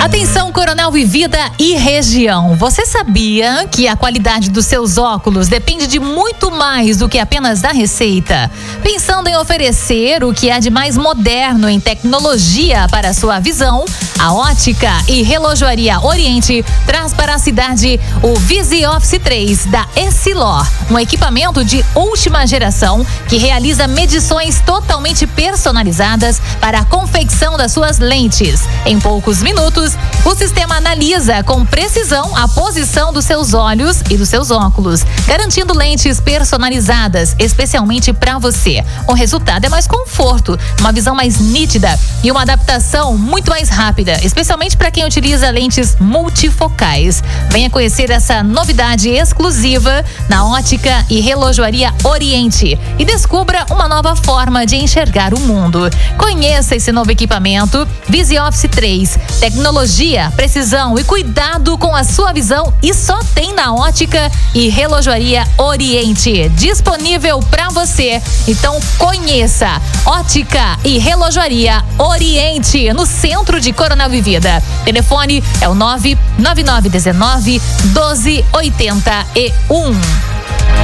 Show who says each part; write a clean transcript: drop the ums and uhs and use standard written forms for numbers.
Speaker 1: Atenção, Coronel Vivida e região. Você sabia que a qualidade dos seus óculos depende de muito mais do que apenas da receita? Pensando em oferecer o que há de mais moderno em tecnologia para a sua visão, a Ótica e Relojoaria Oriente traz para a cidade o Visi Office 3 da Essilor, um equipamento de última geração que realiza medições totalmente personalizadas para a confecção das suas lentes. Em poucos minutos, o sistema analisa com precisão a posição dos seus olhos e dos seus óculos, garantindo lentes personalizadas especialmente para você. O resultado é mais conforto, uma visão mais nítida e uma adaptação muito mais rápida, especialmente para quem utiliza lentes multifocais. Venha conhecer essa novidade exclusiva na Ótica e Relojoaria Oriente e descubra uma nova forma de enxergar o mundo. Conheça esse novo equipamento Visi Office 3, tecnologia, precisão e cuidado com a sua visão, e só tem na Ótica e Relojoaria Oriente, disponível para você. Então conheça Ótica e Relojoaria Oriente, no centro de Coronel Vivida. Telefone é o 99919 1281.